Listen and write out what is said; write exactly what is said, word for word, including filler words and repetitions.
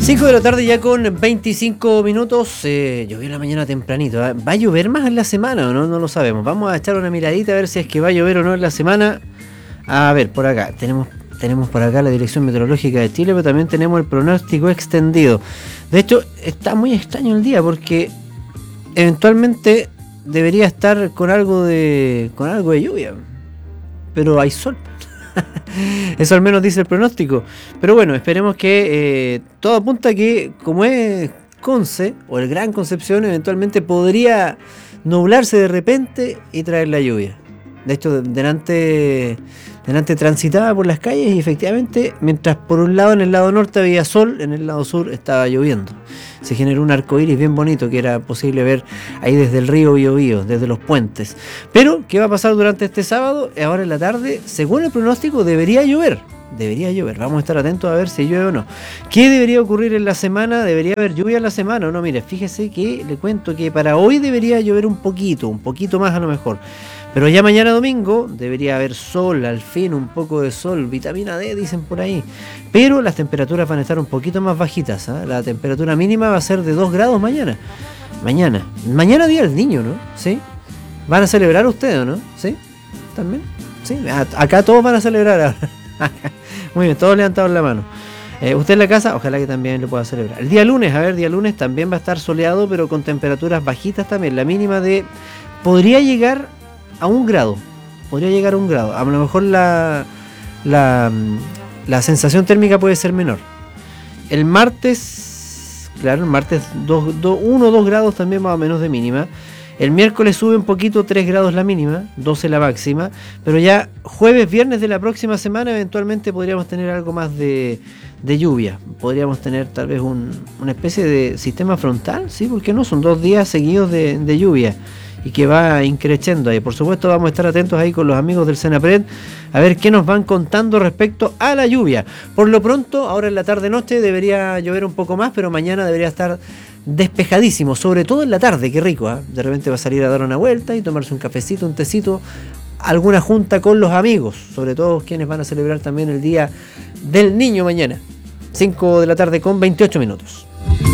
cinco de la tarde ya con veinticinco minutos, eh, llovió en la mañana tempranito. ¿eh? ¿Va a llover más en la semana o no? No lo sabemos. Vamos a echar una miradita a ver si es que va a llover o no en la semana. A ver, por acá, tenemos, tenemos por acá la Dirección Meteorológica de Chile, pero también tenemos el pronóstico extendido. De hecho, está muy extraño el día porque eventualmente debería estar con algo de, con algo de lluvia, pero hay sol. Eso al menos dice el pronóstico. Pero bueno, esperemos que eh, todo apunta a que, como es Conce o el Gran Concepción, eventualmente podría nublarse de repente y traer la lluvia. De hecho, delante, delante transitaba por las calles y efectivamente, mientras por un lado en el lado norte había sol, en el lado sur estaba lloviendo. Se generó un arco iris bien bonito que era posible ver ahí desde el río Biobío, desde los puentes. Pero, ¿qué va a pasar durante este sábado? Ahora en la tarde, según el pronóstico, debería llover. Debería llover. Vamos a estar atentos a ver si llueve o no. ¿Qué debería ocurrir en la semana? ¿Debería haber lluvia en la semana o no? Mire, fíjese que le cuento que para hoy debería llover un poquito, un poquito más a lo mejor. Pero ya mañana domingo debería haber sol, al fin un poco de sol, vitamina D dicen por ahí. Pero las temperaturas van a estar un poquito más bajitas, ¿eh? La temperatura mínima va a ser de dos grados mañana. Mañana. Mañana día del niño, ¿no? ¿Sí? ¿Van a celebrar ustedes o no? ¿Sí? ¿También? Sí. Acá todos van a celebrar ahora. Muy bien, todos levantaron la mano. Eh, usted en la casa, ojalá que también lo pueda celebrar. El día lunes, a ver, día lunes también va a estar soleado, pero con temperaturas bajitas también. La mínima de... podría llegar a un grado. Podría llegar a un grado. A lo mejor la, la, la sensación térmica puede ser menor. El martes, claro, el martes uno o dos grados también más o menos de mínima. El miércoles sube un poquito, tres grados la mínima, doce la máxima. Pero ya jueves, viernes de la próxima semana eventualmente podríamos tener algo más de, de lluvia. Podríamos tener tal vez un, una especie de sistema frontal, ¿sí? Porque no, son dos días seguidos de, de lluvia. Y que va increciendo ahí. Por supuesto vamos a estar atentos ahí con los amigos del Senapred a ver qué nos van contando respecto a la lluvia. Por lo pronto, ahora en la tarde-noche debería llover un poco más, pero mañana debería estar despejadísimo, sobre todo en la tarde, qué rico, ¿eh? De repente va a salir a dar una vuelta y tomarse un cafecito, un tecito, alguna junta con los amigos, sobre todo quienes van a celebrar también el Día del Niño mañana. cinco de la tarde con veintiocho minutos.